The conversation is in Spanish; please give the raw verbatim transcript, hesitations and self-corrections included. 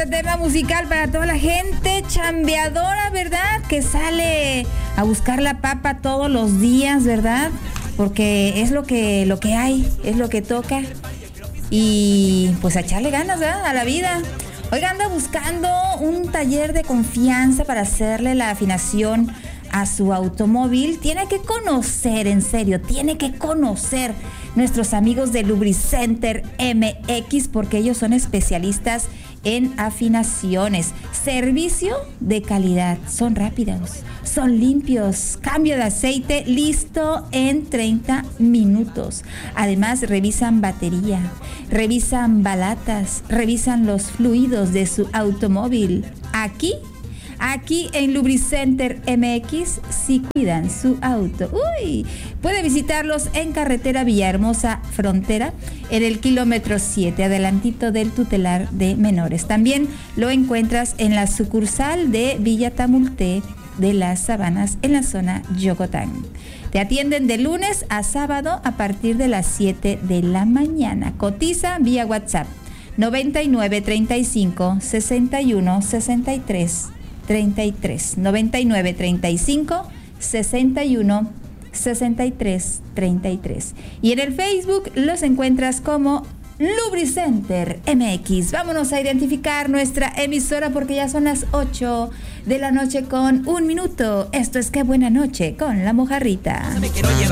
tema musical para toda la gente chambeadora, ¿verdad? Que sale a buscar la papa todos los días, ¿verdad? Porque es lo que, lo que hay, es lo que toca. Y pues a echarle ganas, ¿verdad? A la vida. Oiga, anda buscando un taller de confianza para hacerle la afinación a su automóvil. Tiene que conocer, en serio, tiene que conocer nuestros amigos de Lubricenter M X, porque ellos son especialistas en afinaciones. Servicio de calidad, son rápidos, son limpios, cambio de aceite listo en treinta minutos. Además revisan batería, revisan balatas, revisan los fluidos de su automóvil. Aquí Aquí en Lubricenter M X sí cuidan su auto. Uy, puede visitarlos en carretera Villahermosa Frontera, en el kilómetro siete, adelantito del tutelar de menores. También lo encuentras en la sucursal de Villa Tamulté de las Sabanas, en la zona Yocotán. Te atienden de lunes a sábado a partir de las siete de la mañana. Cotiza vía WhatsApp noventa y nueve treinta y cinco sesenta y uno sesenta y tres treinta y tres, noventa y nueve treinta y cinco sesenta y uno sesenta y tres treinta y tres. Y en el Facebook los encuentras como Lubricenter M X. Vámonos a identificar nuestra emisora porque ya son las ocho de la noche con un minuto. Esto es Qué Buena Noche con La Mojarrita.